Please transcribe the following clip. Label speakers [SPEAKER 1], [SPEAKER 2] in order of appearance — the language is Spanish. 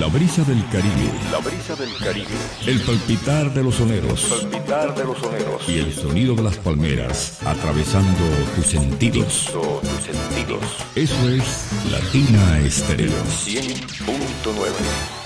[SPEAKER 1] La brisa del Caribe.
[SPEAKER 2] La brisa del Caribe.
[SPEAKER 1] El palpitar de los soneros.
[SPEAKER 2] El palpitar de los soneros.
[SPEAKER 1] Y el sonido de las palmeras atravesando tus sentidos.
[SPEAKER 2] Tus sentidos.
[SPEAKER 1] Eso es Latina Estéreo.
[SPEAKER 2] 100.9.